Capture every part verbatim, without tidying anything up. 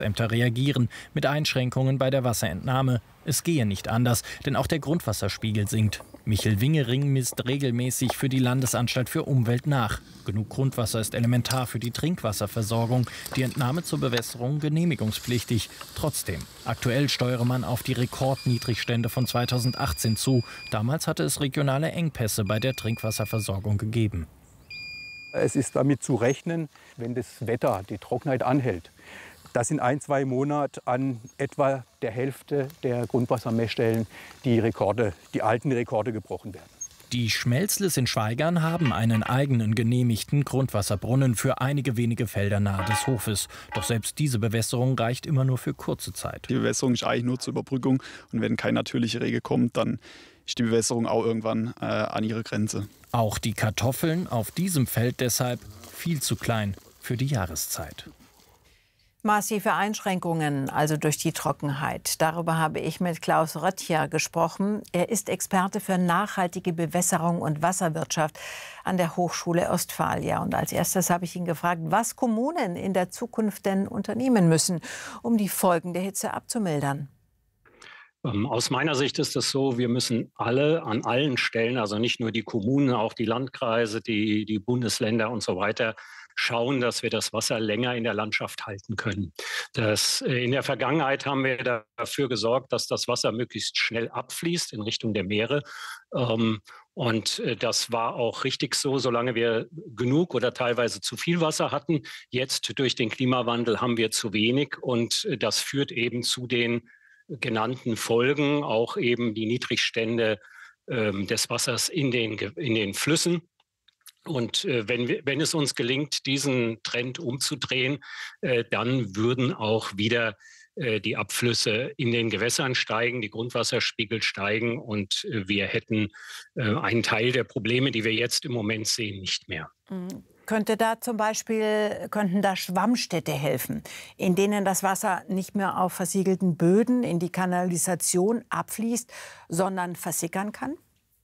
Ämter reagieren mit Einschränkungen bei der Wasserentnahme. Es gehe nicht anders, denn auch der Grundwasserspiegel sinkt. Michel Wingering misst regelmäßig für die Landesanstalt für Umwelt nach. Genug Grundwasser ist elementar für die Trinkwasserversorgung. Die Entnahme zur Bewässerung genehmigungspflichtig. Trotzdem, aktuell steuere man auf die Rekordniedrigstände von zweitausendachtzehn zu. Damals hatte es regionale Engpässe bei der Trinkwasserversorgung gegeben. Es ist damit zu rechnen, wenn das Wetter, die Trockenheit anhält, dass in ein, zwei Monaten an etwa der Hälfte der Grundwassermessstellen die Rekorde, die alten Rekorde gebrochen werden. Die Schmelzles in Schwaigern haben einen eigenen genehmigten Grundwasserbrunnen für einige wenige Felder nahe des Hofes. Doch selbst diese Bewässerung reicht immer nur für kurze Zeit. Die Bewässerung ist eigentlich nur zur Überbrückung. Und wenn kein natürlicher Regen kommt, dann ist die Bewässerung auch irgendwann äh, an ihre Grenze. Auch die Kartoffeln auf diesem Feld deshalb viel zu klein für die Jahreszeit. Massive Einschränkungen, also durch die Trockenheit. Darüber habe ich mit Klaus Röttcher gesprochen. Er ist Experte für nachhaltige Bewässerung und Wasserwirtschaft an der Hochschule Ostfalia. Und als erstes habe ich ihn gefragt, was Kommunen in der Zukunft denn unternehmen müssen, um die Folgen der Hitze abzumildern. Aus meiner Sicht ist es so, wir müssen alle an allen Stellen, also nicht nur die Kommunen, auch die Landkreise, die, die Bundesländer und so weiter, schauen, dass wir das Wasser länger in der Landschaft halten können. Das, in der Vergangenheit haben wir dafür gesorgt, dass das Wasser möglichst schnell abfließt in Richtung der Meere. Und das war auch richtig so, solange wir genug oder teilweise zu viel Wasser hatten. Jetzt durch den Klimawandel haben wir zu wenig und das führt eben zu den genannten Folgen, auch eben die Niedrigstände äh, des Wassers in den, in den Flüssen. Und äh, wenn, wir, wenn es uns gelingt, diesen Trend umzudrehen, äh, dann würden auch wieder äh, die Abflüsse in den Gewässern steigen, die Grundwasserspiegel steigen und äh, wir hätten äh, einen Teil der Probleme, die wir jetzt im Moment sehen, nicht mehr. Mhm. Könnte da zum Beispiel, könnten da Schwammstädte helfen, in denen das Wasser nicht mehr auf versiegelten Böden in die Kanalisation abfließt, sondern versickern kann?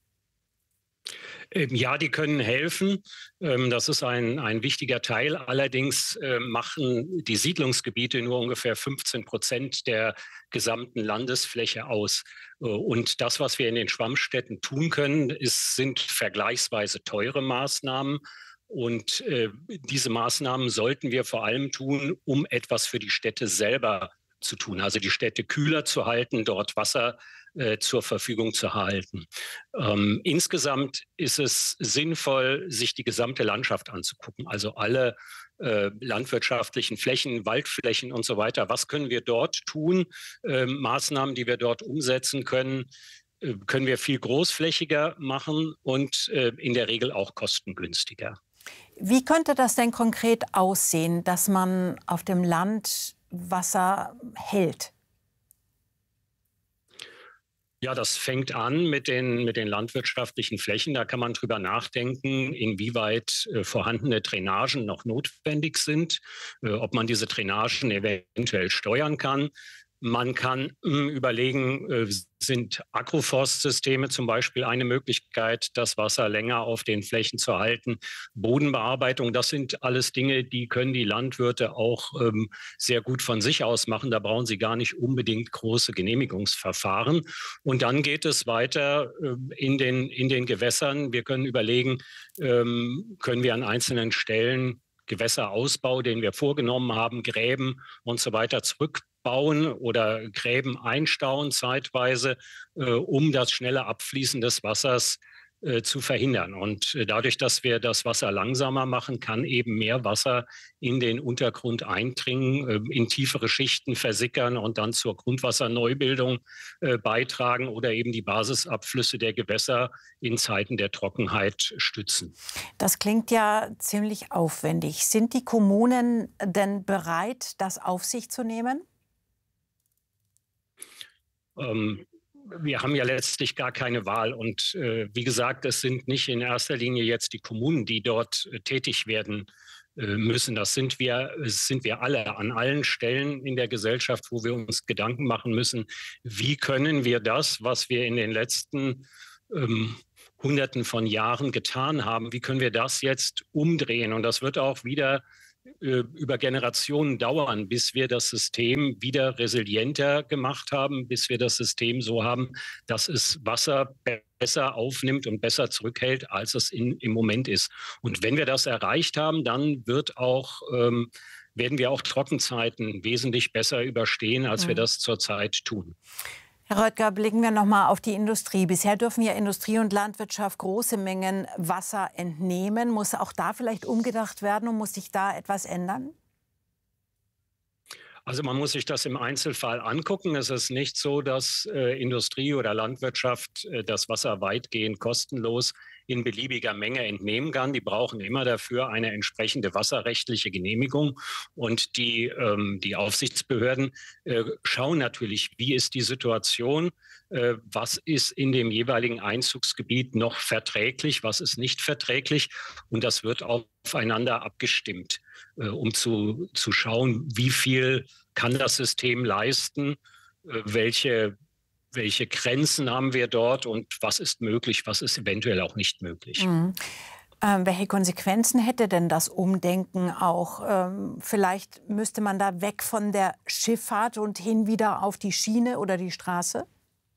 Ja, die können helfen. Das ist ein, ein wichtiger Teil. Allerdings machen die Siedlungsgebiete nur ungefähr fünfzehn Prozent der gesamten Landesfläche aus. Und das, was wir in den Schwammstädten tun können, ist, sind vergleichsweise teure Maßnahmen. Und äh, diese Maßnahmen sollten wir vor allem tun, um etwas für die Städte selber zu tun. Also die Städte kühler zu halten, dort Wasser äh, zur Verfügung zu halten. Ähm, insgesamt ist es sinnvoll, sich die gesamte Landschaft anzugucken. Also alle äh, landwirtschaftlichen Flächen, Waldflächen und so weiter. Was können wir dort tun? Äh, Maßnahmen, die wir dort umsetzen können, äh, können wir viel großflächiger machen und äh, in der Regel auch kostengünstiger. Wie könnte das denn konkret aussehen, dass man auf dem Land Wasser hält? Ja, das fängt an mit den, mit den landwirtschaftlichen Flächen. Da kann man drüber nachdenken, inwieweit äh, vorhandene Drainagen noch notwendig sind, äh, ob man diese Drainagen eventuell steuern kann. Man kann äh, überlegen, äh, sind Agroforstsysteme zum Beispiel eine Möglichkeit, das Wasser länger auf den Flächen zu halten. Bodenbearbeitung, das sind alles Dinge, die können die Landwirte auch ähm, sehr gut von sich aus machen. Da brauchen sie gar nicht unbedingt große Genehmigungsverfahren. Und dann geht es weiter äh, in den, in den Gewässern. Wir können überlegen, ähm, können wir an einzelnen Stellen Gewässerausbau, den wir vorgenommen haben, Gräben und so weiter zurückbauen oder Gräben einstauen zeitweise, äh, um das schnelle Abfließen des Wassers äh, zu verhindern. Und äh, dadurch, dass wir das Wasser langsamer machen, kann eben mehr Wasser in den Untergrund eindringen, äh, in tiefere Schichten versickern und dann zur Grundwasserneubildung äh, beitragen oder eben die Basisabflüsse der Gewässer in Zeiten der Trockenheit stützen. Das klingt ja ziemlich aufwendig. Sind die Kommunen denn bereit, das auf sich zu nehmen? Ähm, Wir haben ja letztlich gar keine Wahl. Und äh, wie gesagt, es sind nicht in erster Linie jetzt die Kommunen, die dort äh, tätig werden äh, müssen. Das sind wir, das sind wir alle an allen Stellen in der Gesellschaft, wo wir uns Gedanken machen müssen, wie können wir das, was wir in den letzten ähm, Hunderten von Jahren getan haben, wie können wir das jetzt umdrehen? Und das wird auch wieder über Generationen dauern, bis wir das System wieder resilienter gemacht haben, bis wir das System so haben, dass es Wasser besser aufnimmt und besser zurückhält, als es in, im Moment ist. Und wenn wir das erreicht haben, dann wird auch, ähm, werden wir auch Trockenzeiten wesentlich besser überstehen, als mhm. wir das zurzeit tun. Herr Röttger, blicken wir noch mal auf die Industrie. Bisher dürfen ja Industrie und Landwirtschaft große Mengen Wasser entnehmen. Muss auch da vielleicht umgedacht werden und muss sich da etwas ändern? Also man muss sich das im Einzelfall angucken. Es ist nicht so, dass äh, Industrie oder Landwirtschaft äh, das Wasser weitgehend kostenlos in beliebiger Menge entnehmen kann. Die brauchen immer dafür eine entsprechende wasserrechtliche Genehmigung. Und die, ähm, die Aufsichtsbehörden äh, schauen natürlich, wie ist die Situation, äh, was ist in dem jeweiligen Einzugsgebiet noch verträglich, was ist nicht verträglich. Und das wird aufeinander abgestimmt, äh, um zu, zu schauen, wie viel kann das System leisten, äh, welche Welche Grenzen haben wir dort und was ist möglich, was ist eventuell auch nicht möglich. Mhm. Ähm, welche Konsequenzen hätte denn das Umdenken auch? Ähm, vielleicht müsste man da weg von der Schifffahrt und hin wieder auf die Schiene oder die Straße?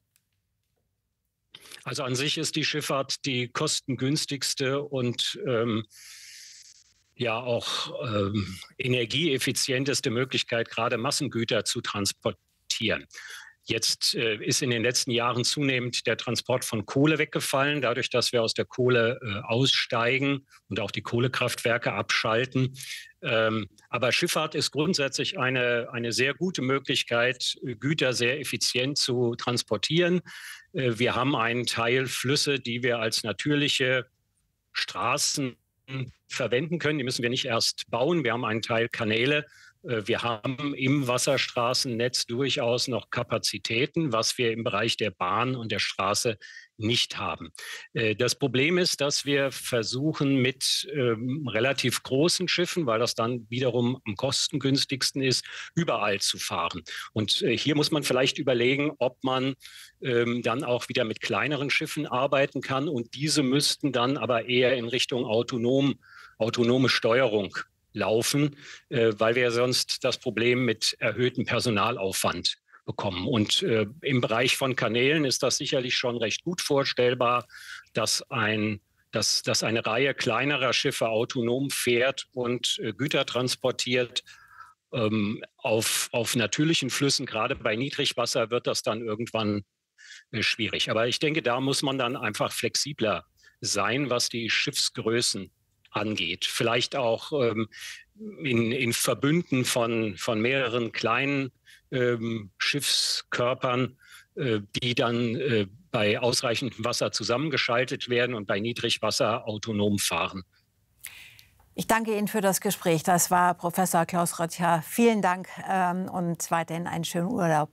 Also an sich ist die Schifffahrt die kostengünstigste und ähm, ja auch ähm, energieeffizienteste Möglichkeit, gerade Massengüter zu transportieren. Jetzt äh, ist in den letzten Jahren zunehmend der Transport von Kohle weggefallen, dadurch, dass wir aus der Kohle äh, aussteigen und auch die Kohlekraftwerke abschalten. Ähm, aber Schifffahrt ist grundsätzlich eine, eine sehr gute Möglichkeit, Güter sehr effizient zu transportieren. Äh, wir haben einen Teil Flüsse, die wir als natürliche Straßen verwenden können. Die müssen wir nicht erst bauen. Wir haben einen Teil Kanäle. Wir haben im Wasserstraßennetz durchaus noch Kapazitäten, was wir im Bereich der Bahn und der Straße nicht haben. Das Problem ist, dass wir versuchen mit ähm, relativ großen Schiffen, weil das dann wiederum am kostengünstigsten ist, überall zu fahren. Und äh, hier muss man vielleicht überlegen, ob man ähm, dann auch wieder mit kleineren Schiffen arbeiten kann. Und diese müssten dann aber eher in Richtung autonom, autonome Steuerung laufen, äh, weil wir sonst das Problem mit erhöhtem Personalaufwand bekommen. Und äh, im Bereich von Kanälen ist das sicherlich schon recht gut vorstellbar, dass, ein, dass, dass eine Reihe kleinerer Schiffe autonom fährt und äh, Güter transportiert. Ähm, auf, auf natürlichen Flüssen, gerade bei Niedrigwasser, wird das dann irgendwann äh, schwierig. Aber ich denke, da muss man dann einfach flexibler sein, was die Schiffsgrößen angeht. Vielleicht auch ähm, in, in Verbünden von, von mehreren kleinen ähm, Schiffskörpern, äh, die dann äh, bei ausreichendem Wasser zusammengeschaltet werden und bei Niedrigwasser autonom fahren. Ich danke Ihnen für das Gespräch. Das war Professor Klaus Röttcher. Vielen Dank ähm, und weiterhin einen schönen Urlaub.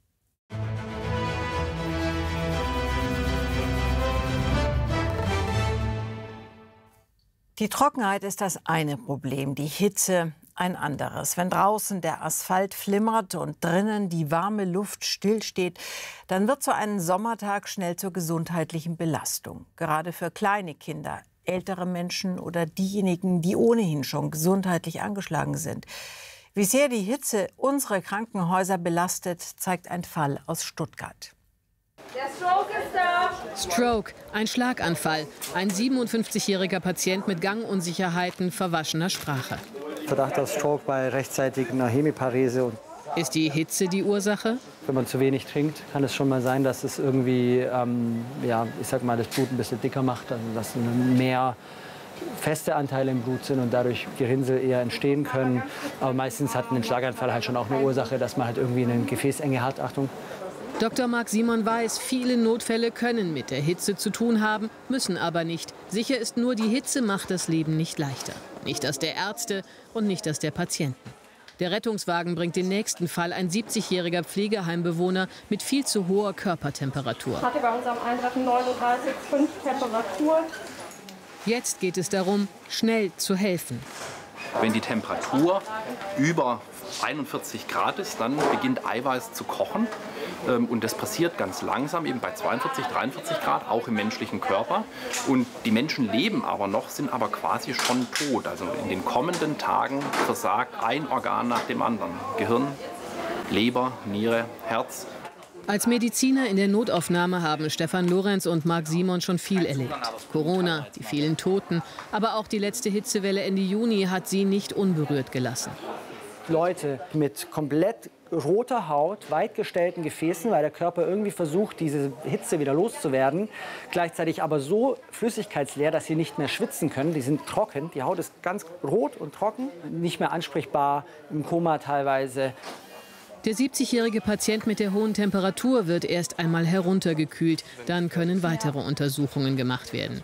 Die Trockenheit ist das eine Problem, die Hitze ein anderes. Wenn draußen der Asphalt flimmert und drinnen die warme Luft stillsteht, dann wird so ein Sommertag schnell zur gesundheitlichen Belastung. Gerade für kleine Kinder, ältere Menschen oder diejenigen, die ohnehin schon gesundheitlich angeschlagen sind. Wie sehr die Hitze unsere Krankenhäuser belastet, zeigt ein Fall aus Stuttgart. Der Stroke ist da. Stroke, ein Schlaganfall. Ein siebenundfünfzigjähriger Patient mit Gangunsicherheiten, verwaschener Sprache. Verdacht auf Stroke bei rechtzeitiger Hemiparese. Ist die Hitze die Ursache? Wenn man zu wenig trinkt, kann es schon mal sein, dass es irgendwie, ähm, ja, ich sag mal, das Blut ein bisschen dicker macht, also dass mehr feste Anteile im Blut sind und dadurch Gerinnsel eher entstehen können. Aber meistens hat ein Schlaganfall halt schon auch eine Ursache, dass man halt irgendwie eine Gefäßenge hat. Achtung. Doktor Marc Simon weiß, viele Notfälle können mit der Hitze zu tun haben, müssen aber nicht. Sicher ist nur, die Hitze macht das Leben nicht leichter. Nicht das der Ärzte und nicht das der Patienten. Der Rettungswagen bringt den nächsten Fall, ein siebzigjähriger Pflegeheimbewohner mit viel zu hoher Körpertemperatur. Hatte bei unserem Eintreffen neununddreißig Komma fünf Temperatur. Jetzt geht es darum, schnell zu helfen. Wenn die Temperatur über einundvierzig Grad ist, dann beginnt Eiweiß zu kochen. Und das passiert ganz langsam, eben bei zweiundvierzig, dreiundvierzig Grad, auch im menschlichen Körper. Und die Menschen leben aber noch, sind aber quasi schon tot. Also in den kommenden Tagen versagt ein Organ nach dem anderen. Gehirn, Leber, Niere, Herz. Als Mediziner in der Notaufnahme haben Stefan Lorenz und Marc Simon schon viel erlebt. Corona, die vielen Toten, aber auch die letzte Hitzewelle Ende Juni hat sie nicht unberührt gelassen. Leute mit komplett roter Haut, weit gestellten Gefäßen, weil der Körper irgendwie versucht, diese Hitze wieder loszuwerden. Gleichzeitig aber so flüssigkeitsleer, dass sie nicht mehr schwitzen können. Die sind trocken, die Haut ist ganz rot und trocken, nicht mehr ansprechbar, im Koma teilweise. Der siebzigjährige Patient mit der hohen Temperatur wird erst einmal heruntergekühlt. Dann können weitere Untersuchungen gemacht werden.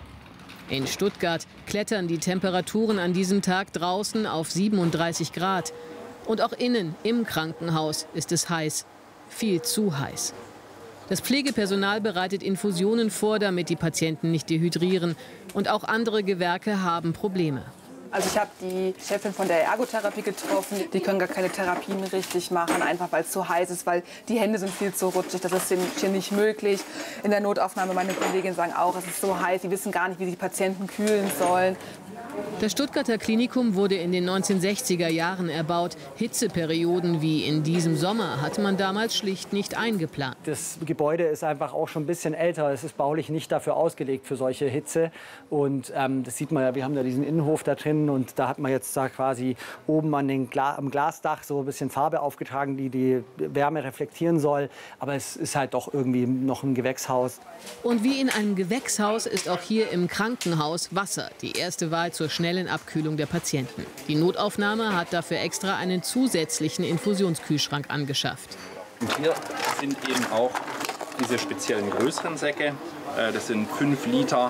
In Stuttgart klettern die Temperaturen an diesem Tag draußen auf siebenunddreißig Grad. Und auch innen im Krankenhaus ist es heiß, viel zu heiß. Das Pflegepersonal bereitet Infusionen vor, damit die Patienten nicht dehydrieren. Und auch andere Gewerke haben Probleme. Also ich habe die Chefin von der Ergotherapie getroffen. Die können gar keine Therapien richtig machen, einfach weil es zu heiß ist, weil die Hände sind viel zu rutschig. Das ist hier nicht möglich. In der Notaufnahme, meine Kolleginnen sagen auch, es ist so heiß, sie wissen gar nicht, wie sie die Patienten kühlen sollen. Das Stuttgarter Klinikum wurde in den neunzehnhundertsechziger Jahren erbaut. Hitzeperioden wie in diesem Sommer hat man damals schlicht nicht eingeplant. Das Gebäude ist einfach auch schon ein bisschen älter. Es ist baulich nicht dafür ausgelegt für solche Hitze. Und ähm, das sieht man ja, wir haben da diesen Innenhof da drin und da hat man jetzt da quasi oben an den Gla am Glasdach so ein bisschen Farbe aufgetragen, die die Wärme reflektieren soll. Aber es ist halt doch irgendwie noch ein Gewächshaus. Und wie in einem Gewächshaus ist auch hier im Krankenhaus Wasser die erste Wahl zur schnellen Abkühlung der Patienten. Die Notaufnahme hat dafür extra einen zusätzlichen Infusionskühlschrank angeschafft. Und hier sind eben auch diese speziellen größeren Säcke. Das sind fünf Liter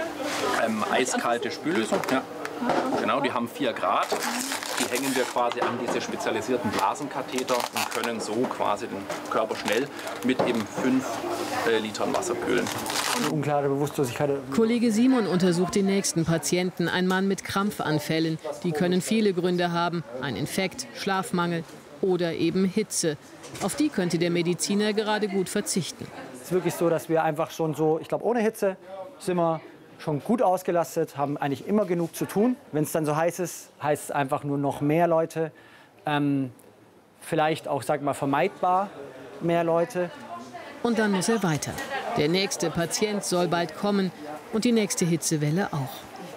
ähm, eiskalte Spüllösung. Ja. Genau, die haben vier Grad. Die hängen wir quasi an diese spezialisierten Blasenkatheter und können so quasi den Körper schnell mit eben fünf äh, Litern Wasser kühlen. Unklare Bewusstlosigkeit. Kollege Simon untersucht den nächsten Patienten, ein Mann mit Krampfanfällen. Die können viele Gründe haben, ein Infekt, Schlafmangel oder eben Hitze. Auf die könnte der Mediziner gerade gut verzichten. Es ist wirklich so, dass wir einfach schon so, ich glaube, ohne Hitze sind wir schon gut ausgelastet, haben eigentlich immer genug zu tun. Wenn es dann so heiß ist, heißt es einfach nur noch mehr Leute. Ähm, vielleicht auch, sag mal, vermeidbar mehr Leute. Und dann muss er weiter. Der nächste Patient soll bald kommen und die nächste Hitzewelle auch.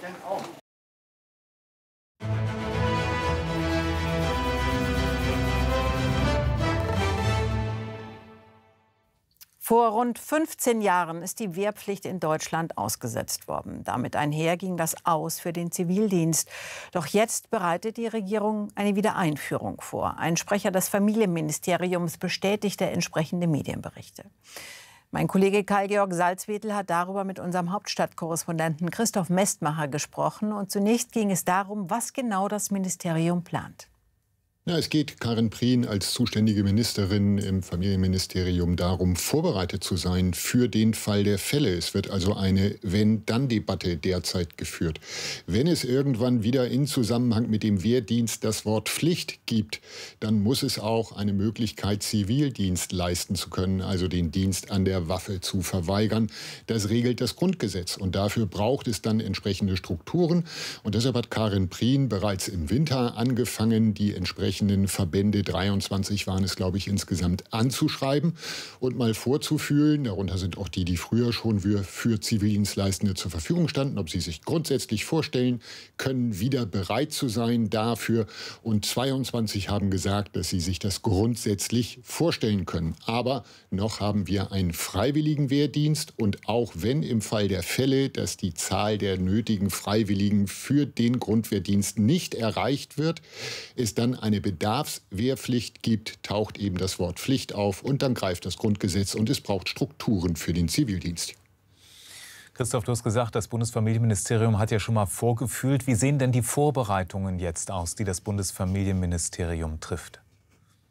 Vor rund fünfzehn Jahren ist die Wehrpflicht in Deutschland ausgesetzt worden. Damit einher ging das Aus für den Zivildienst. Doch jetzt bereitet die Regierung eine Wiedereinführung vor. Ein Sprecher des Familienministeriums bestätigte entsprechende Medienberichte. Mein Kollege Karl-Georg Salzwedel hat darüber mit unserem Hauptstadtkorrespondenten Christoph Mestmacher gesprochen. Und zunächst ging es darum, was genau das Ministerium plant. Ja, es geht Karin Prien als zuständige Ministerin im Familienministerium darum, vorbereitet zu sein für den Fall der Fälle. Es wird also eine Wenn-Dann-Debatte derzeit geführt. Wenn es irgendwann wieder in Zusammenhang mit dem Wehrdienst das Wort Pflicht gibt, dann muss es auch eine Möglichkeit, Zivildienst leisten zu können, also den Dienst an der Waffe zu verweigern. Das regelt das Grundgesetz und dafür braucht es dann entsprechende Strukturen. Und deshalb hat Karin Prien bereits im Winter angefangen, die entsprechenden Verbände, dreiundzwanzig waren es, glaube ich, insgesamt, anzuschreiben und mal vorzufühlen. Darunter sind auch die, die früher schon für, für Zivildienstleistende zur Verfügung standen, ob sie sich grundsätzlich vorstellen können, wieder bereit zu sein dafür. Und zweiundzwanzig haben gesagt, dass sie sich das grundsätzlich vorstellen können. Aber noch haben wir einen freiwilligen Wehrdienst. Und auch wenn im Fall der Fälle, dass die Zahl der nötigen Freiwilligen für den Grundwehrdienst nicht erreicht wird, ist dann eine Bedarfswehrpflicht gibt, taucht eben das Wort Pflicht auf und dann greift das Grundgesetz und es braucht Strukturen für den Zivildienst. Christoph, du hast gesagt, das Bundesfamilienministerium hat ja schon mal vorgefühlt. Wie sehen denn die Vorbereitungen jetzt aus, die das Bundesfamilienministerium trifft?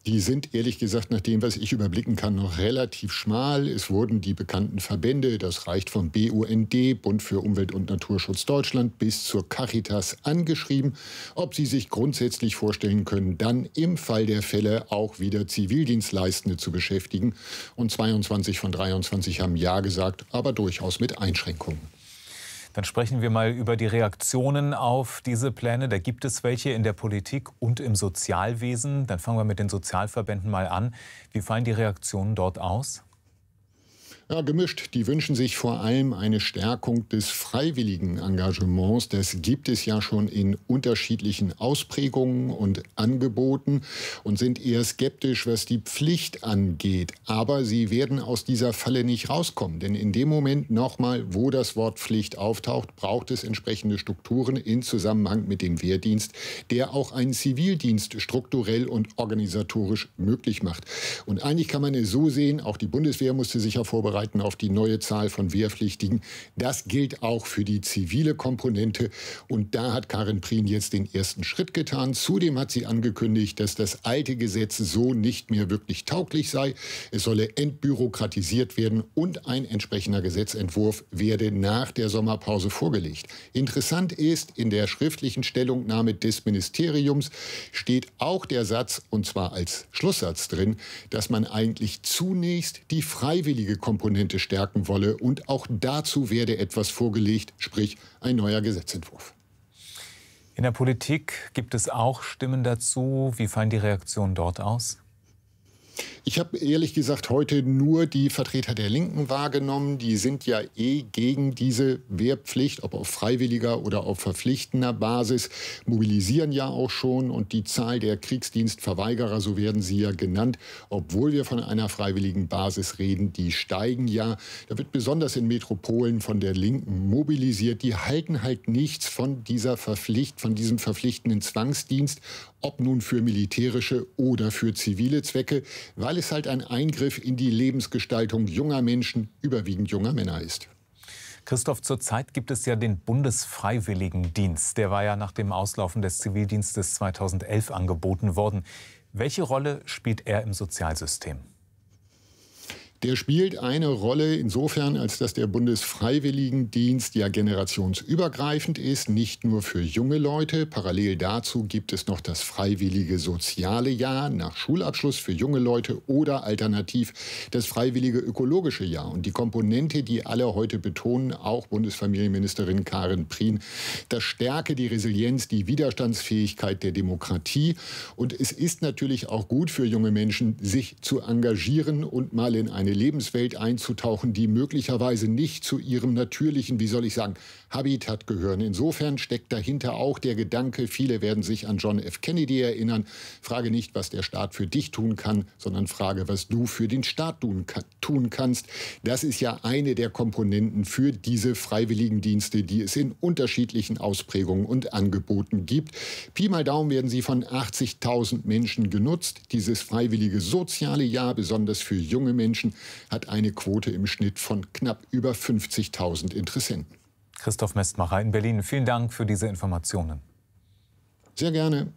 Die sind ehrlich gesagt nach dem, was ich überblicken kann, noch relativ schmal. Es wurden die bekannten Verbände, das reicht vom B U N D, Bund für Umwelt und Naturschutz Deutschland, bis zur Caritas angeschrieben, ob sie sich grundsätzlich vorstellen können, dann im Fall der Fälle auch wieder Zivildienstleistende zu beschäftigen. Und zweiundzwanzig von dreiundzwanzig haben Ja gesagt, aber durchaus mit Einschränkungen. Dann sprechen wir mal über die Reaktionen auf diese Pläne. Da gibt es welche in der Politik und im Sozialwesen. Dann fangen wir mit den Sozialverbänden mal an. Wie fallen die Reaktionen dort aus? Ja, gemischt. Die wünschen sich vor allem eine Stärkung des freiwilligen Engagements. Das gibt es ja schon in unterschiedlichen Ausprägungen und Angeboten und sind eher skeptisch, was die Pflicht angeht. Aber sie werden aus dieser Falle nicht rauskommen. Denn in dem Moment nochmal, wo das Wort Pflicht auftaucht, braucht es entsprechende Strukturen in Zusammenhang mit dem Wehrdienst, der auch einen Zivildienst strukturell und organisatorisch möglich macht. Und eigentlich kann man es so sehen, auch die Bundeswehr musste sich ja vorbereiten auf die neue Zahl von Wehrpflichtigen. Das gilt auch für die zivile Komponente. Und da hat Karin Prien jetzt den ersten Schritt getan. Zudem hat sie angekündigt, dass das alte Gesetz so nicht mehr wirklich tauglich sei. Es solle entbürokratisiert werden und ein entsprechender Gesetzentwurf werde nach der Sommerpause vorgelegt. Interessant ist, in der schriftlichen Stellungnahme des Ministeriums steht auch der Satz, und zwar als Schlusssatz drin, dass man eigentlich zunächst die freiwillige Komponente stärken wolle. Und auch dazu werde etwas vorgelegt, sprich ein neuer Gesetzentwurf. In der Politik gibt es auch Stimmen dazu. Wie fallen die Reaktionen dort aus? Ich habe ehrlich gesagt heute nur die Vertreter der Linken wahrgenommen. Die sind ja eh gegen diese Wehrpflicht, ob auf freiwilliger oder auf verpflichtender Basis, mobilisieren ja auch schon. Und die Zahl der Kriegsdienstverweigerer, so werden sie ja genannt, obwohl wir von einer freiwilligen Basis reden, die steigen ja. Da wird besonders in Metropolen von der Linken mobilisiert. Die halten halt nichts von dieser Verpflicht, von diesem verpflichtenden Zwangsdienst, ob nun für militärische oder für zivile Zwecke, weil es halt ein Eingriff in die Lebensgestaltung junger Menschen, überwiegend junger Männer ist. Christoph, zurzeit gibt es ja den Bundesfreiwilligendienst. Der war ja nach dem Auslaufen des Zivildienstes zweitausendelf angeboten worden. Welche Rolle spielt er im Sozialsystem? Der spielt eine Rolle insofern, als dass der Bundesfreiwilligendienst ja generationsübergreifend ist, nicht nur für junge Leute. Parallel dazu gibt es noch das freiwillige soziale Jahr nach Schulabschluss für junge Leute oder alternativ das freiwillige ökologische Jahr. Und die Komponente, die alle heute betonen, auch Bundesfamilienministerin Karin Prien, das stärke die Resilienz, die Widerstandsfähigkeit der Demokratie. Und es ist natürlich auch gut für junge Menschen, sich zu engagieren und mal in eine eine Lebenswelt einzutauchen, die möglicherweise nicht zu ihrem natürlichen, wie soll ich sagen, Habitat gehören. Insofern steckt dahinter auch der Gedanke, viele werden sich an John F. Kennedy erinnern, frage nicht, was der Staat für dich tun kann, sondern frage, was du für den Staat tun, tun kannst. Das ist ja eine der Komponenten für diese Freiwilligendienste, die es in unterschiedlichen Ausprägungen und Angeboten gibt. Pi mal Daumen werden sie von achtzigtausend Menschen genutzt. Dieses freiwillige soziale Jahr, besonders für junge Menschen, hat eine Quote im Schnitt von knapp über fünfzigtausend Interessenten. Christoph Mestmacher in Berlin, vielen Dank für diese Informationen. Sehr gerne.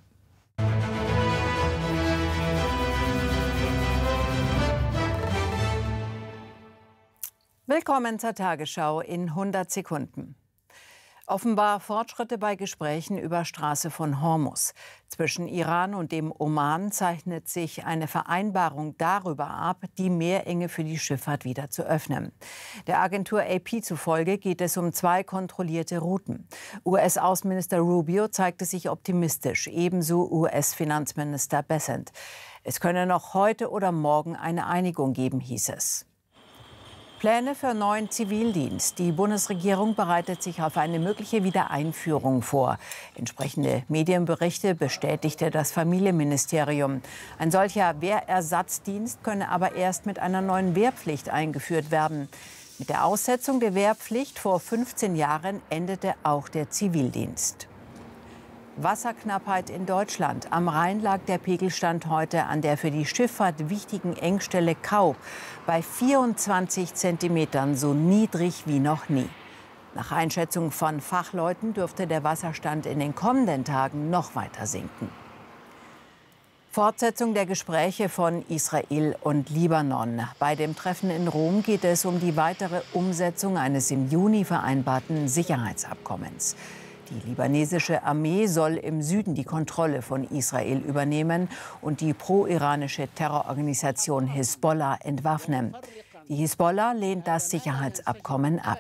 Willkommen zur Tagesschau in hundert Sekunden. Offenbar Fortschritte bei Gesprächen über Straße von Hormuz. Zwischen Iran und dem Oman zeichnet sich eine Vereinbarung darüber ab, die Meerenge für die Schifffahrt wieder zu öffnen. Der Agentur A P zufolge geht es um zwei kontrollierte Routen. U S-Außenminister Rubio zeigte sich optimistisch, ebenso U S-Finanzminister Bessent. Es könne noch heute oder morgen eine Einigung geben, hieß es. Pläne für neuen Zivildienst. Die Bundesregierung bereitet sich auf eine mögliche Wiedereinführung vor. Entsprechende Medienberichte bestätigte das Familienministerium. Ein solcher Wehrersatzdienst könne aber erst mit einer neuen Wehrpflicht eingeführt werden. Mit der Aussetzung der Wehrpflicht vor fünfzehn Jahren endete auch der Zivildienst. Wasserknappheit in Deutschland. Am Rhein lag der Pegelstand heute an der für die Schifffahrt wichtigen Engstelle Kau bei vierundzwanzig Zentimetern, so niedrig wie noch nie. Nach Einschätzung von Fachleuten dürfte der Wasserstand in den kommenden Tagen noch weiter sinken. Fortsetzung der Gespräche von Israel und Libanon. Bei dem Treffen in Rom geht es um die weitere Umsetzung eines im Juni vereinbarten Sicherheitsabkommens. Die libanesische Armee soll im Süden die Kontrolle von Israel übernehmen und die pro-iranische Terrororganisation Hisbollah entwaffnen. Die Hisbollah lehnt das Sicherheitsabkommen ab.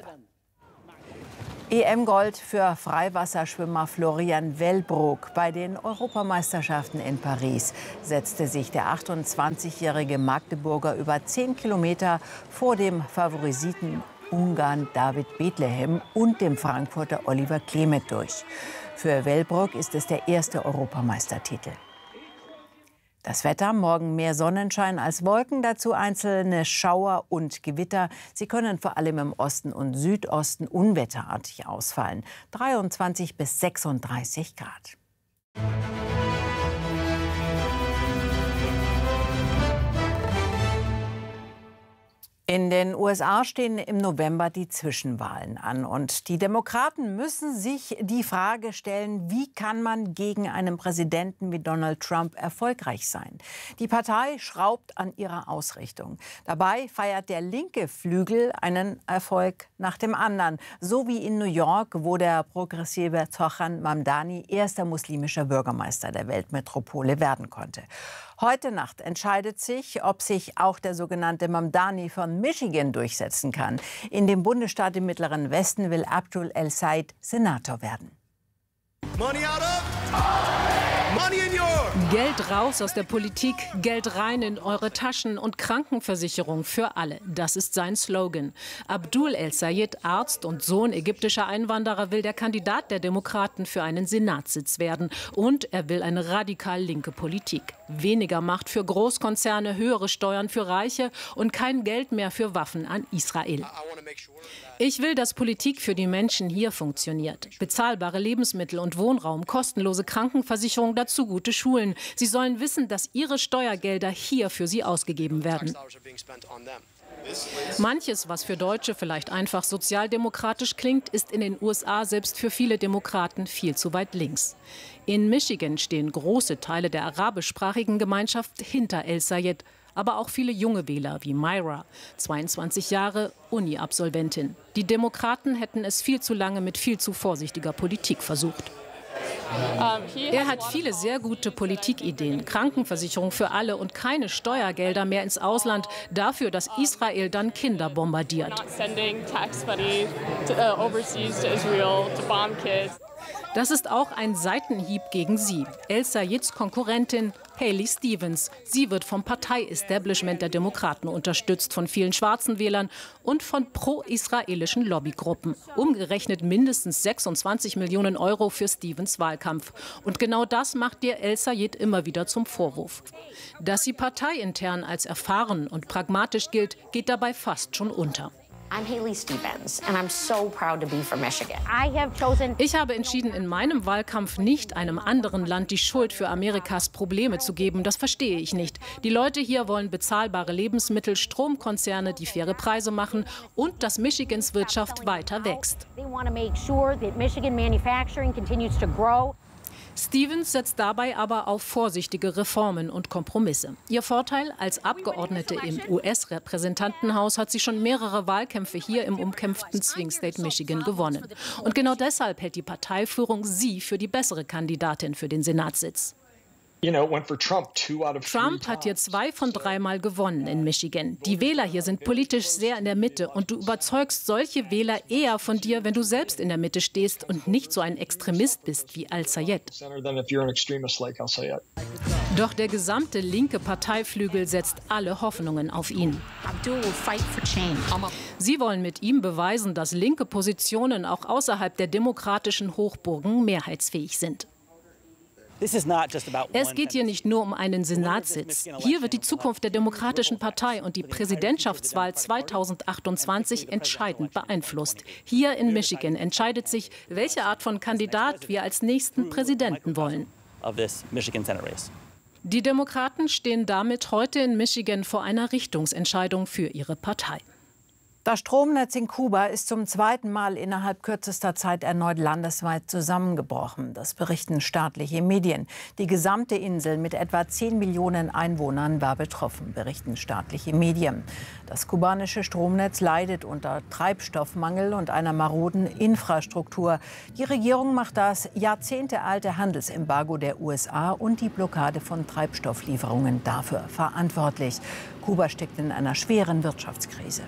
E M-Gold für Freiwasserschwimmer Florian Wellbrock. Bei den Europameisterschaften in Paris setzte sich der achtundzwanzigjährige Magdeburger über zehn Kilometer vor dem Favorisiten Ungarn David Bethlehem und dem Frankfurter Oliver Klemet durch. Für Wellbrock ist es der erste Europameistertitel. Das Wetter, morgen mehr Sonnenschein als Wolken, dazu einzelne Schauer und Gewitter. Sie können vor allem im Osten und Südosten unwetterartig ausfallen. dreiundzwanzig bis sechsunddreißig Grad. In den U S A stehen im November die Zwischenwahlen an. Und die Demokraten müssen sich die Frage stellen, wie kann man gegen einen Präsidenten wie Donald Trump erfolgreich sein? Die Partei schraubt an ihrer Ausrichtung. Dabei feiert der linke Flügel einen Erfolg nach dem anderen. So wie in New York, wo der progressive Zoran Mamdani erster muslimischer Bürgermeister der Weltmetropole werden konnte. Heute Nacht entscheidet sich, ob sich auch der sogenannte Mamdani von Michigan durchsetzen kann. In dem Bundesstaat im Mittleren Westen will Abdul El-Sayed Senator werden. Money out of, money in your. Geld raus aus der Politik, Geld rein in eure Taschen und Krankenversicherung für alle. Das ist sein Slogan. Abdul El-Sayed, Arzt und Sohn ägyptischer Einwanderer, will der Kandidat der Demokraten für einen Senatssitz werden. Und er will eine radikal linke Politik. Weniger Macht für Großkonzerne, höhere Steuern für Reiche und kein Geld mehr für Waffen an Israel. Ich will, dass Politik für die Menschen hier funktioniert. Bezahlbare Lebensmittel und Wohnraum, kostenlose Krankenversicherung, dazu gute Schulen. Sie sollen wissen, dass ihre Steuergelder hier für sie ausgegeben werden. Manches, was für Deutsche vielleicht einfach sozialdemokratisch klingt, ist in den U S A selbst für viele Demokraten viel zu weit links. In Michigan stehen große Teile der arabischsprachigen Gemeinschaft hinter El-Sayed, aber auch viele junge Wähler wie Myra, zweiundzwanzig Jahre, Uni-Absolventin. Die Demokraten hätten es viel zu lange mit viel zu vorsichtiger Politik versucht. Er hat viele sehr gute Politikideen. Krankenversicherung für alle und keine Steuergelder mehr ins Ausland dafür, dass Israel dann Kinder bombardiert. Das ist auch ein Seitenhieb gegen sie. El-Sayeds Konkurrentin Haley Stevens. Sie wird vom Partei-Establishment der Demokraten unterstützt, von vielen schwarzen Wählern und von pro-israelischen Lobbygruppen. Umgerechnet mindestens sechsundzwanzig Millionen Euro für Stevens Wahlkampf. Und genau das macht ihr El-Sayed immer wieder zum Vorwurf. Dass sie parteiintern als erfahren und pragmatisch gilt, geht dabei fast schon unter. I'm Haley Stevens and I'm so proud to be from Michigan. I have chosen Ich habe entschieden, in meinem Wahlkampf nicht einem anderen Land die Schuld für Amerikas Probleme zu geben. Das verstehe ich nicht. Die Leute hier wollen bezahlbare Lebensmittel, Stromkonzerne, die faire Preise machen und dass Michigans Wirtschaft weiter wächst. They want to make sure that Michigan manufacturing continues to grow. Stevens setzt dabei aber auf vorsichtige Reformen und Kompromisse. Ihr Vorteil: Als Abgeordnete im U S-Repräsentantenhaus hat sie schon mehrere Wahlkämpfe hier im umkämpften Swing State Michigan gewonnen. Und genau deshalb hält die Parteiführung sie für die bessere Kandidatin für den Senatssitz. Trump hat hier zwei von dreimal gewonnen in Michigan. Die Wähler hier sind politisch sehr in der Mitte und du überzeugst solche Wähler eher von dir, wenn du selbst in der Mitte stehst und nicht so ein Extremist bist wie El-Sayed. Doch der gesamte linke Parteiflügel setzt alle Hoffnungen auf ihn. Sie wollen mit ihm beweisen, dass linke Positionen auch außerhalb der demokratischen Hochburgen mehrheitsfähig sind. Es geht hier nicht nur um einen Senatssitz. Hier wird die Zukunft der Demokratischen Partei und die Präsidentschaftswahl zweitausendachtundzwanzig entscheidend beeinflusst. Hier in Michigan entscheidet sich, welche Art von Kandidat wir als nächsten Präsidenten wollen. Die Demokraten stehen damit heute in Michigan vor einer Richtungsentscheidung für ihre Partei. Das Stromnetz in Kuba ist zum zweiten Mal innerhalb kürzester Zeit erneut landesweit zusammengebrochen. Das berichten staatliche Medien. Die gesamte Insel mit etwa zehn Millionen Einwohnern war betroffen, berichten staatliche Medien. Das kubanische Stromnetz leidet unter Treibstoffmangel und einer maroden Infrastruktur. Die Regierung macht das jahrzehntealte Handelsembargo der U S A und die Blockade von Treibstofflieferungen dafür verantwortlich. Kuba steckt in einer schweren Wirtschaftskrise.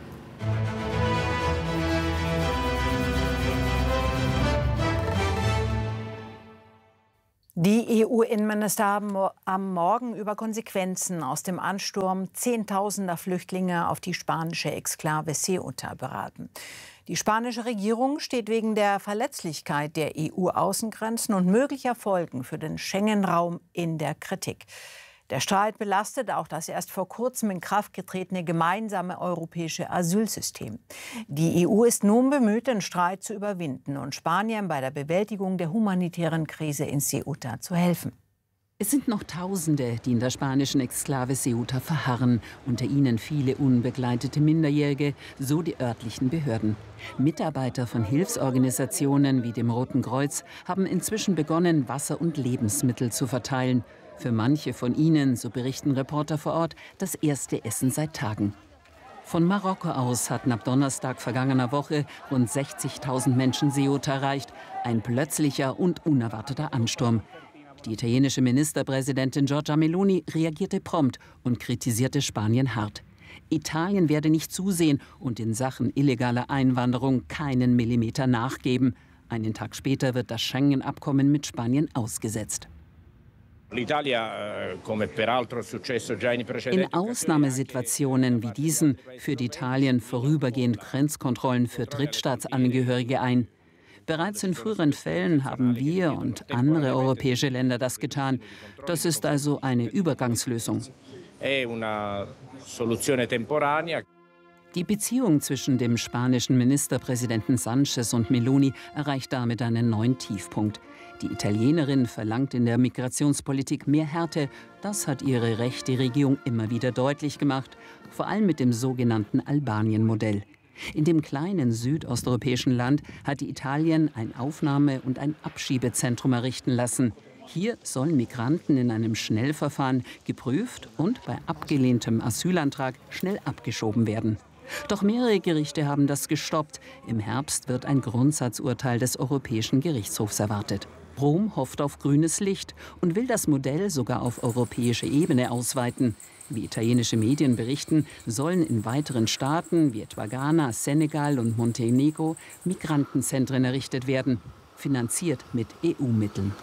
Die E U-Innenminister haben am Morgen über Konsequenzen aus dem Ansturm zehntausender Flüchtlinge auf die spanische Exklave Ceuta beraten. Die spanische Regierung steht wegen der Verletzlichkeit der E U-Außengrenzen und möglicher Folgen für den Schengen-Raum in der Kritik. Der Streit belastet auch das erst vor kurzem in Kraft getretene gemeinsame europäische Asylsystem. Die E U ist nun bemüht, den Streit zu überwinden und Spanien bei der Bewältigung der humanitären Krise in Ceuta zu helfen. Es sind noch Tausende, die in der spanischen Exklave Ceuta verharren. Unter ihnen viele unbegleitete Minderjährige, so die örtlichen Behörden. Mitarbeiter von Hilfsorganisationen wie dem Roten Kreuz haben inzwischen begonnen, Wasser und Lebensmittel zu verteilen. Für manche von ihnen, so berichten Reporter vor Ort, das erste Essen seit Tagen. Von Marokko aus hatten ab Donnerstag vergangener Woche rund sechzigtausend Menschen Ceuta erreicht. Ein plötzlicher und unerwarteter Ansturm. Die italienische Ministerpräsidentin Giorgia Meloni reagierte prompt und kritisierte Spanien hart. Italien werde nicht zusehen und in Sachen illegaler Einwanderung keinen Millimeter nachgeben. Einen Tag später wird das Schengen-Abkommen mit Spanien ausgesetzt. In Ausnahmesituationen wie diesen führt Italien vorübergehend Grenzkontrollen für Drittstaatsangehörige ein. Bereits in früheren Fällen haben wir und andere europäische Länder das getan. Das ist also eine Übergangslösung. Die Beziehung zwischen dem spanischen Ministerpräsidenten Sánchez und Meloni erreicht damit einen neuen Tiefpunkt. Die Italienerin verlangt in der Migrationspolitik mehr Härte. Das hat ihre rechte Regierung immer wieder deutlich gemacht, vor allem mit dem sogenannten Albanien-Modell. In dem kleinen südosteuropäischen Land hat Italien ein Aufnahme- und ein Abschiebezentrum errichten lassen. Hier sollen Migranten in einem Schnellverfahren geprüft und bei abgelehntem Asylantrag schnell abgeschoben werden. Doch mehrere Gerichte haben das gestoppt. Im Herbst wird ein Grundsatzurteil des Europäischen Gerichtshofs erwartet. Rom hofft auf grünes Licht und will das Modell sogar auf europäische Ebene ausweiten. Wie italienische Medien berichten, sollen in weiteren Staaten wie etwa Ghana, Senegal und Montenegro Migrantenzentren errichtet werden, finanziert mit E U-Mitteln.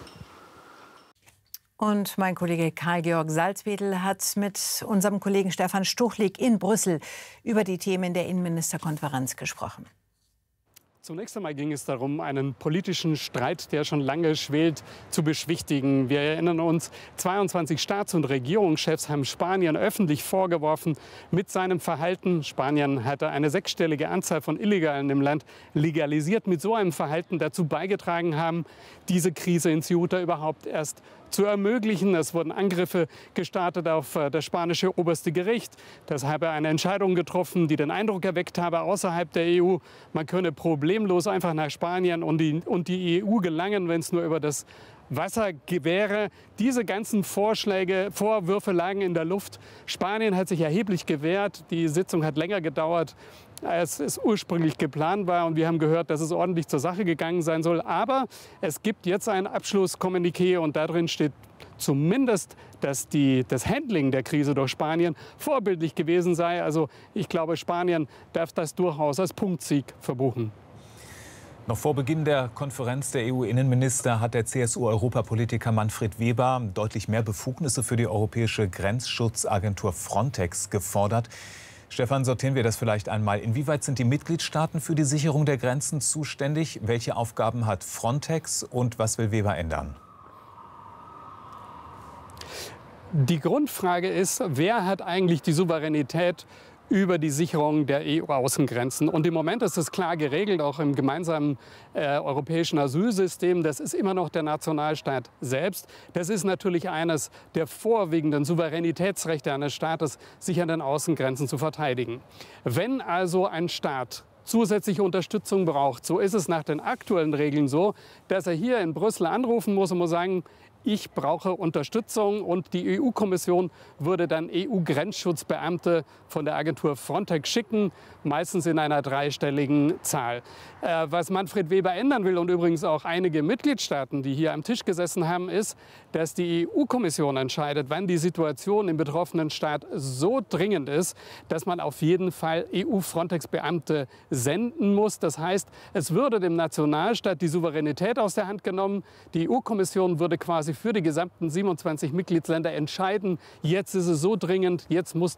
Und mein Kollege Karl-Georg Salzwedel hat mit unserem Kollegen Stefan Stuchlik in Brüssel über die Themen der Innenministerkonferenz gesprochen. Zunächst einmal ging es darum, einen politischen Streit, der schon lange schwelt, zu beschwichtigen. Wir erinnern uns, zweiundzwanzig Staats- und Regierungschefs haben Spanien öffentlich vorgeworfen, mit seinem Verhalten, Spanien hatte eine sechsstellige Anzahl von Illegalen im Land legalisiert, mit so einem Verhalten dazu beigetragen haben, diese Krise in Ceuta überhaupt erst zu ermöglichen. Es wurden Angriffe gestartet auf das spanische oberste Gericht. Das habe eine Entscheidung getroffen, die den Eindruck erweckt habe, außerhalb der E U, man könne problemlos einfach nach Spanien und die, und die E U gelangen, wenn es nur über das Wasser wäre. Diese ganzen Vorschläge, Vorwürfe lagen in der Luft. Spanien hat sich erheblich gewehrt. Die Sitzung hat länger gedauert, als es ursprünglich geplant war. Und wir haben gehört, dass es ordentlich zur Sache gegangen sein soll. Aber es gibt jetzt ein Abschlusskommuniqué und darin steht zumindest, dass die, das Handling der Krise durch Spanien vorbildlich gewesen sei. Also ich glaube, Spanien darf das durchaus als Punktsieg verbuchen. Noch vor Beginn der Konferenz der E U-Innenminister hat der C S U-Europapolitiker Manfred Weber deutlich mehr Befugnisse für die europäische Grenzschutzagentur Frontex gefordert. Stefan, sortieren wir das vielleicht einmal. Inwieweit sind die Mitgliedstaaten für die Sicherung der Grenzen zuständig? Welche Aufgaben hat Frontex und was will Weber ändern? Die Grundfrage ist, wer hat eigentlich die Souveränität über die Sicherung der E U-Außengrenzen. Und im Moment ist es klar geregelt, auch im gemeinsamen äh, europäischen Asylsystem. Das ist immer noch der Nationalstaat selbst. Das ist natürlich eines der vorwiegenden Souveränitätsrechte eines Staates, sich an den Außengrenzen zu verteidigen. Wenn also ein Staat zusätzliche Unterstützung braucht, so ist es nach den aktuellen Regeln so, dass er hier in Brüssel anrufen muss und muss sagen, ich brauche Unterstützung, und die E U-Kommission würde dann E U-Grenzschutzbeamte von der Agentur Frontex schicken, meistens in einer dreistelligen Zahl. Äh, was Manfred Weber ändern will, und übrigens auch einige Mitgliedstaaten, die hier am Tisch gesessen haben, ist, dass die E U-Kommission entscheidet, wann die Situation im betroffenen Staat so dringend ist, dass man auf jeden Fall E U-Frontex-Beamte senden muss. Das heißt, es würde dem Nationalstaat die Souveränität aus der Hand genommen. Die E U-Kommission würde quasi für die gesamten siebenundzwanzig Mitgliedsländer entscheiden, jetzt ist es so dringend, jetzt muss